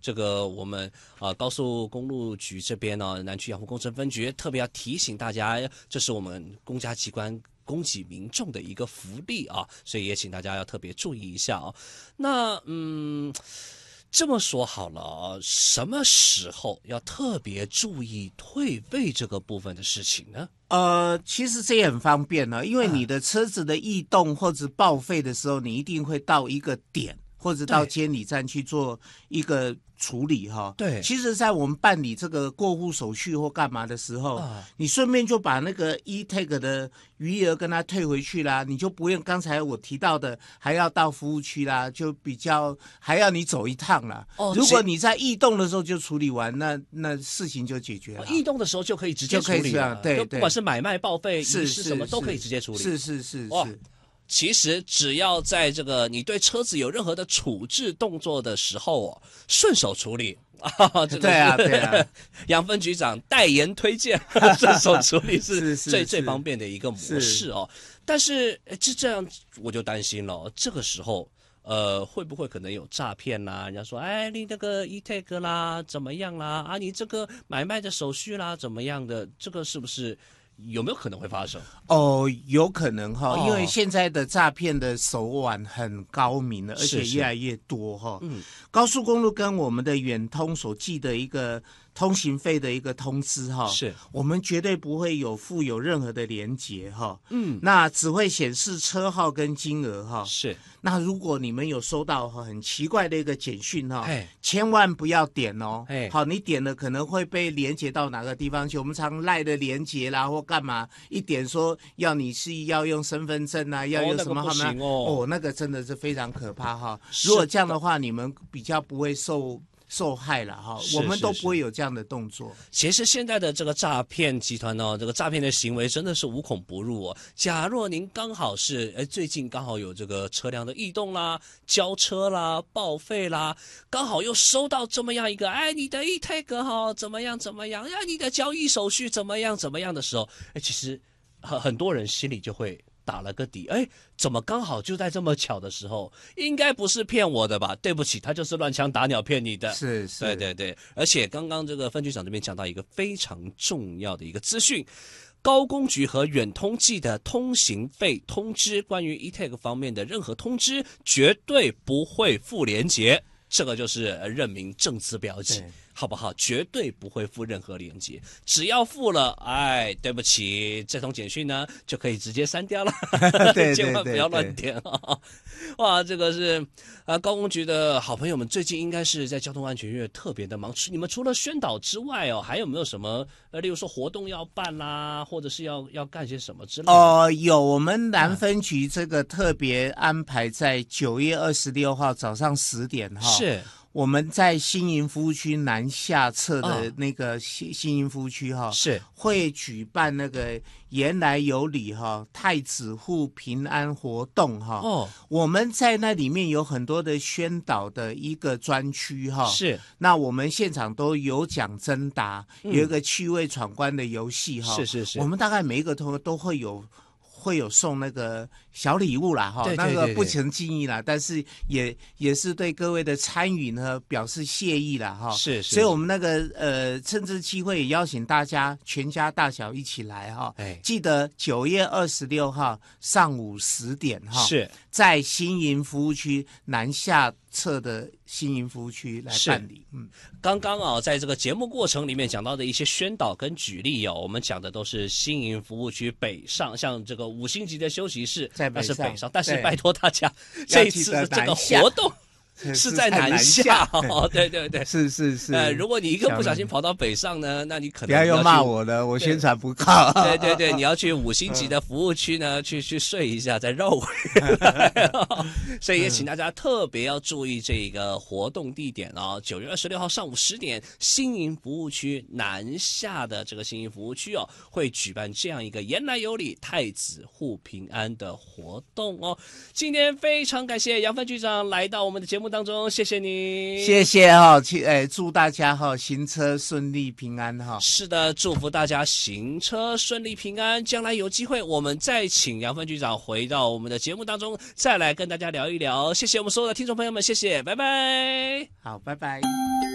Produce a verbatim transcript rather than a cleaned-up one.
这个我们啊、呃、高速公路局这边呢，南区养护工程分局特别要提醒大家，这是我们公家机关供给民众的一个福利啊，所以也请大家要特别注意一下啊。那嗯。这么说好了啊，什么时候要特别注意退费这个部分的事情呢？ 呃，其实这也很方便呢，因为你的车子的异动或者报废的时候，你一定会到一个点或者到监理站去做一个处理哈。 对， 其实在我们办理这个过户手续或干嘛的时候，啊、你顺便就把那个 e-tag 的余额跟他退回去啦，你就不用刚才我提到的还要到服务区啦，就比较还要你走一趟啦。哦，如果你在异动的时候就处理完，那那事情就解决了。 异动的时候就可以直接处理了， 对对， 不管是买卖报废、 是是什么都可以直接处理。 是是是是。 是其实只要在这个你对车子有任何的处置动作的时候哦，顺手处理啊，这个、 对啊对啊， 杨分局长代言推荐，顺手处理是最最方便的一个模式哦。但是这这样我就担心了，这个时候呃会不会可能有诈骗啦？人家说哎你那个 e-tag 啦怎么样啦啊你这个买卖的手续啦怎么样的，这个是不是？有没有可能会发生？ 哦，有可能哈、哦， 哦、 因为现在的诈骗的手腕很高明了，而且越来越多哈。嗯，高速公路跟我们的远通所寄的一个通行费的一个通知哈， 是我们绝对不会有附有任何的连结哈。嗯，那只会显示车号跟金额哈。 是， 那如果你们有收到很奇怪的一个简讯哈，千万不要点哦。好，你点了可能会被连结到哪个地方去？我们常赖的连结啦或干嘛，一点说要你是要用身份证啊，要用什么号码、 哦那哦, 哦，那个真的是非常可怕哈。如果这样的话，你们比较不会受受害了哈，我们都不会有这样的动作。 其实现在的这个诈骗集团呢，这个诈骗的行为真的是无孔不入哦。假若您刚好是哎最近刚好有这个车辆的异动啦、交车啦、报废啦，刚好又收到这么样一个哎你的 e-tag 哈怎么样怎么样呀，你的交易手续怎么样怎么样的时候，哎其实很很多人心里就会打了个底，哎，怎么刚好就在这么巧的时候？应该不是骗我的吧？对不起，他就是乱枪打鸟骗你的。 是是， 对对对。而且刚刚这个分局长这边讲到一个非常重要的一个资讯，高公局和远通寄的通行费通知，关于 e-tag 方面的任何通知，绝对不会附连结，这个就是认明正字标记。好不好？绝对不会附任何连结，只要附了，哎，对不起，这通简讯呢就可以直接删掉了， 对对对千万不要乱点啊！哇，这个是啊，高公局的好朋友们最近应该是在交通安全月特别的忙。你们除了宣导之外哦，还有没有什么呃，例如说活动要办啦，或者是要要干些什么之类的？ 哦、呃，有，我们南分局这个特别安排在九月二十六号早上十点哈。 是。 我们在新营服务区南下侧的那个新新营服务区哈， 是会举办那个言来有礼哈太子护平安活动哈。哦，我们在那里面有很多的宣导的一个专区哈。 是， 那我们现场都有奖征答，有一个趣味闯关的游戏哈。 是是是， 我们大概每一个同学都会有。会有送那个小礼物啦，哈， 那个不成敬意啦，但是也也是对各位的参与呢表示谢意啦，哈。 是是。 所以我们那个呃，趁这机会也邀请大家全家大小一起来哈。哎，记得九月二十六号上午十点哈，是在新营服务区南下侧的新营服务区来办理。嗯， 刚刚啊，在这个节目过程里面讲到的一些宣导跟举例哦，我们讲的都是新营服务区北上，像这个五星级的休息室， 在北上， 那是北上，但是拜托大家，这一次的这个活动。是在南下哦，对对对， 是是是。 呃，如果你一个不小心跑到北上呢，那你可能不要又骂我了，我宣传不靠。 对对对，你要去五星级的服务区呢，去去睡一下，再绕回来。所以也请大家特别要注意这个活动地点哦，九月二十六号上午十点，新营服务区南下的这个新营服务区哦，会举办这样一个言来有礼、太子护平安的活动哦。今天非常感谢杨分局长来到我们的节目当中，谢谢你， 谢谢哈、哦，去哎，祝大家哈、哦、行车顺利平安哈、哦。 是的，祝福大家行车顺利平安。将来有机会，我们再请杨分局长回到我们的节目当中，再来跟大家聊一聊。谢谢我们所有的听众朋友们，谢谢，拜拜。 好，拜拜。